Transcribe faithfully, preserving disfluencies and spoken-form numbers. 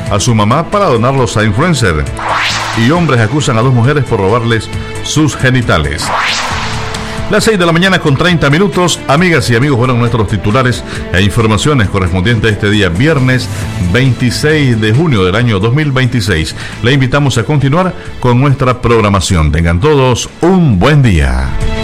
a su mamá para donarlos a influencer. Y hombres acusan a dos mujeres por robarles sus genitales. Las seis de la mañana con treinta minutos. Amigas y amigos, fueron nuestros titulares e informaciones correspondientes a este día, viernes veintiséis de junio del año dos mil veintiséis. Le invitamos a continuar con nuestra programación. Tengan todos un buen día.